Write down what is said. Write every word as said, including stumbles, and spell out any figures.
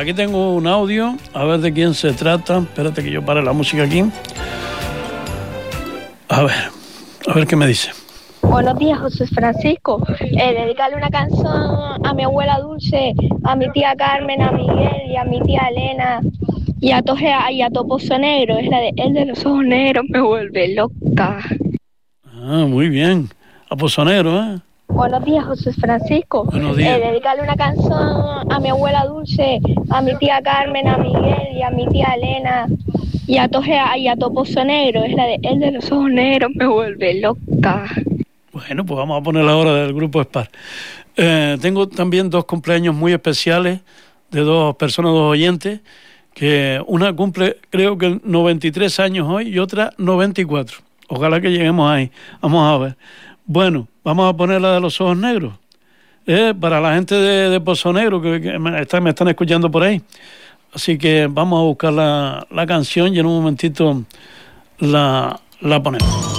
aquí tengo un audio, a ver de quién se trata. Espérate que yo pare la música aquí. A ver, a ver qué me dice. Buenos días, José Francisco. Eh, dedicarle una canción a mi abuela Dulce, a mi tía Carmen, a Miguel y a mi tía Elena y a Toje y a Toposo Negro. Es la de El de los ojos negros, me vuelve loca. Ah, muy bien. A Pozo Negro, ¿eh? Buenos días, José Francisco. Buenos días. Eh, dedicarle una canción a mi abuela Dulce, a mi tía Carmen, a Miguel y a mi tía Elena y a Toje y a Toposo Negro. Es la de El de los ojos negros, me vuelve loca. Bueno, pues vamos a poner la hora del grupo Spar. Eh, tengo también dos cumpleaños muy especiales de dos personas, dos oyentes, que una cumple creo que noventa y tres años hoy y otra noventa y cuatro. Ojalá que lleguemos ahí. Vamos a ver. Bueno, vamos a poner la de los ojos negros. Eh, para la gente de, de Pozo Negro que, que me, están, me están escuchando por ahí. Así que vamos a buscar la, la canción y en un momentito la, la ponemos.